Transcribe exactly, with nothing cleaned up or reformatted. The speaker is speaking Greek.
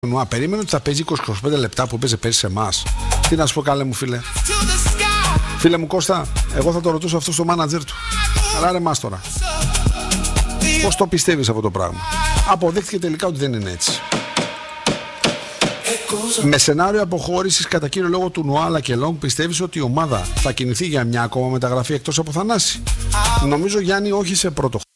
Νουά, περίμενε ότι θα παίζει είκοσι με είκοσι πέντε λεπτά που παίζει πέρσι σε εμάς. Τι να σου πω, καλέ μου φίλε. Φίλε μου Κώστα, εγώ θα το ρωτήσω αυτό στο μάνατζερ του. Αλλά ρε μας τώρα, πώς το πιστεύεις αυτό το πράγμα? Αποδείχθηκε τελικά ότι δεν είναι έτσι. Με σενάριο αποχώρησης κατά κύριο λόγο του Νουάλα και Λόγκ, πιστεύεις ότι η ομάδα θα κινηθεί για μια ακόμα μεταγραφή εκτός από Θανάση? Νομίζω, Γιάννη, όχι σε πρώτο